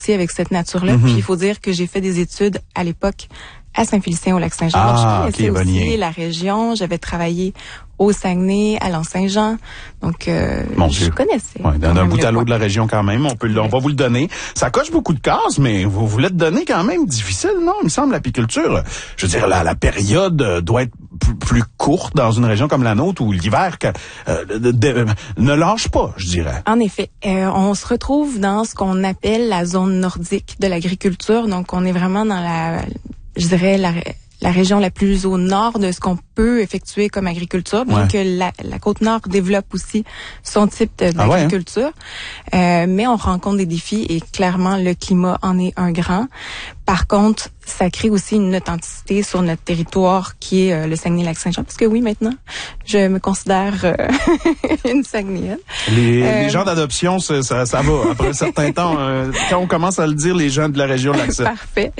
avec cette nature-là. Puis il faut dire que j'ai fait des études à l'époque à Saint-Félicien au Lac-Saint-Jean. Ah, donc je connaissais ok, aussi la région. J'avais travaillé au Saguenay, à l'Anse-Saint-Jean. Donc je connaissais. Ouais, d'un bout à l'autre de la région quand même, on va vous le donner. Ça coche beaucoup de cases, mais vous voulez le donner quand même difficile, non? Il me semble l'apiculture. Je veux dire, la période doit être plus courte dans une région comme la nôtre où l'hiver ne lâche pas, je dirais. En effet, on se retrouve dans ce qu'on appelle la zone nordique de l'agriculture. Donc, on est vraiment dans la région la plus au nord de ce qu'on peut effectuer comme agriculture, bien que la Côte-Nord développe aussi son type d'agriculture. Mais on rencontre des défis et clairement, le climat en est un grand. Par contre, ça crée aussi une authenticité sur notre territoire qui est le Saguenay-Lac-Saint-Jean. Parce que oui, maintenant, je me considère une Saguenayenne. Les gens d'adoption, ça va. Après un certain temps, quand on commence à le dire, les gens de la région l'acceptent. Parfait.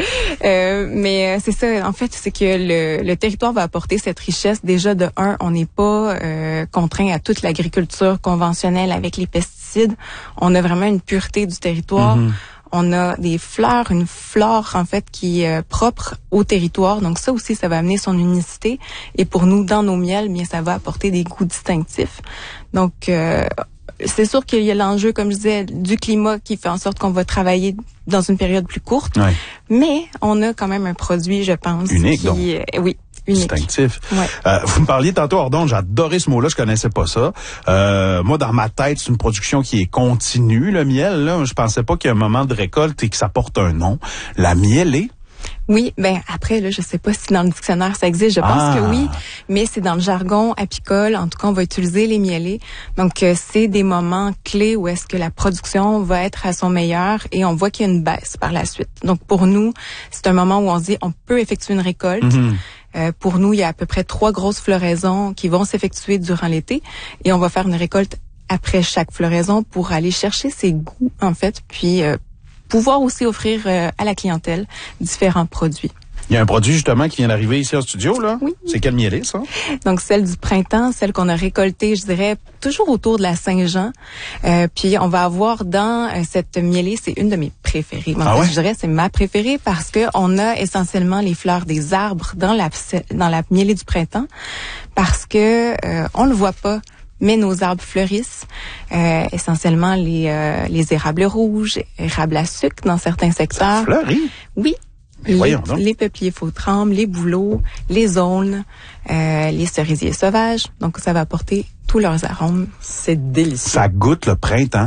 Mais c'est ça, en fait, c'est que le territoire va apporter cette richesse. Déjà, de un, on n'est pas contraint à toute l'agriculture conventionnelle avec les pesticides. On a vraiment une pureté du territoire. On a des fleurs, une flore en fait qui est propre au territoire. Donc ça aussi, ça va amener son unicité. Et pour nous, dans nos miels, bien ça va apporter des goûts distinctifs. Donc c'est sûr qu'il y a l'enjeu, comme je disais, du climat qui fait en sorte qu'on va travailler dans une période plus courte. Ouais. Mais on a quand même un produit, je pense, unique, donc. Oui. Unique. Distinctif. Ouais. Vous me parliez tantôt, Ordon, j'adorais ce mot-là, je connaissais pas ça. Moi, dans ma tête, c'est une production qui est continue, le miel. Là, je pensais pas qu'il y a un moment de récolte et que ça porte un nom. La mielée. Oui, ben après là, je sais pas si dans le dictionnaire ça existe, je pense que oui, mais c'est dans le jargon apicole. En tout cas, on va utiliser les mielés. Donc c'est des moments clés où est-ce que la production va être à son meilleur et on voit qu'il y a une baisse par la suite. Donc pour nous, c'est un moment où on se dit on peut effectuer une récolte. Pour nous, il y a à peu près 3 grosses floraisons qui vont s'effectuer durant l'été et on va faire une récolte après chaque floraison pour aller chercher ses goûts en fait, puis pouvoir aussi offrir à la clientèle différents produits. Il y a un produit justement qui vient d'arriver ici en studio, là. Oui. C'est quelle mielée, ça? Donc celle du printemps, celle qu'on a récoltée, je dirais, toujours autour de la Saint-Jean. Puis on va avoir dans cette mielée, c'est une de mes préférées. En fait, je dirais c'est ma préférée parce que on a essentiellement les fleurs des arbres dans la mielée du printemps parce que on le voit pas. Mais nos arbres fleurissent, essentiellement les érables rouges, érables à sucre dans certains secteurs. Ça fleurit? Oui. Les peupliers faux-trembles, les bouleaux, les aulnes, les cerisiers sauvages. Donc, ça va apporter tous leurs arômes. C'est délicieux. Ça goûte le printemps.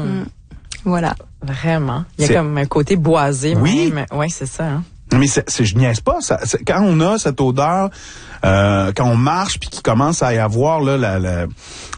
Voilà. Vraiment. Il y a comme un côté boisé. Oui. Oui, c'est ça. Hein? Mais je niaise pas. Quand on a cette odeur, quand on marche puis qu'il commence à y avoir là,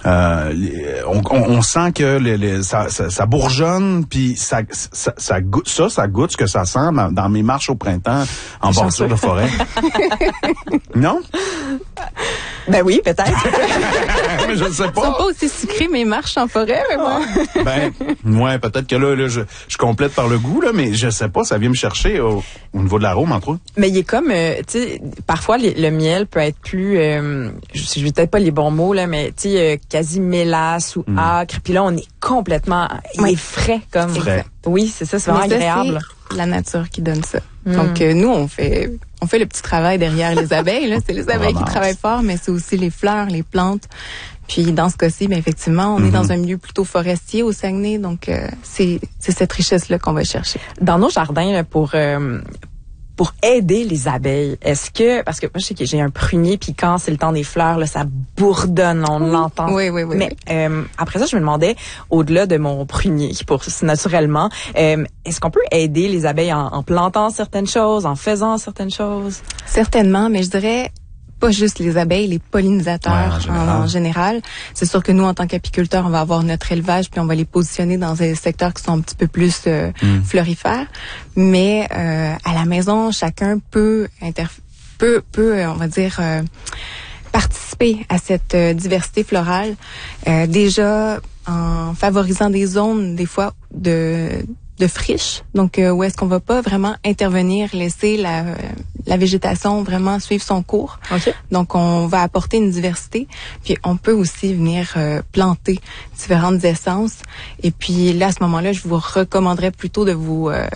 on sent que ça bourgeonne puis ça goûte ce que ça sent dans mes marches au printemps en bordure de forêt. Non? Ben oui, peut-être. Mais je ne sais pas. Ils sont pas aussi sucrés mes marches en forêt, mais bon. Ouais, peut-être que là je complète par le goût là, mais je sais pas, ça vient me chercher au niveau de l'arôme entre autres. Mais il est comme, tu sais, parfois le miel peut être plus, je vais peut-être pas les bons mots là, mais tu sais, quasi mélasse ou âcre. Puis là, on est complètement, il est frais comme. Frais. Oui, c'est ça, c'est vraiment agréable. C'est la nature qui donne ça. Donc nous, on fait le petit travail derrière les abeilles. Là, c'est les abeilles qui travaillent fort, mais c'est aussi les fleurs, les plantes. Puis dans ce cas-ci, bien effectivement, on est dans un milieu plutôt forestier au Saguenay, donc c'est cette richesse-là qu'on va chercher. Dans nos jardins, là, pour aider les abeilles, est-ce que, parce que moi je sais que j'ai un prunier, puis quand c'est le temps des fleurs, là, ça bourdonne, on l'entend. Oui. Mais après ça, je me demandais, au-delà de mon prunier, naturellement, est-ce qu'on peut aider les abeilles en plantant certaines choses, en faisant certaines choses? Certainement, mais je dirais pas juste les abeilles, les pollinisateurs en général. C'est sûr que nous, en tant qu'apiculteurs, on va avoir notre élevage puis on va les positionner dans des secteurs qui sont un petit peu plus florifères. Mais à la maison, chacun peut on va dire, participer à cette diversité florale. Déjà en favorisant des zones, des fois, de friche, donc où est-ce qu'on va pas vraiment intervenir, laisser la végétation vraiment suivre son cours. Okay. Donc on va apporter une diversité, puis on peut aussi venir planter différentes essences. Et puis là à ce moment-là, je vous recommanderais plutôt de vous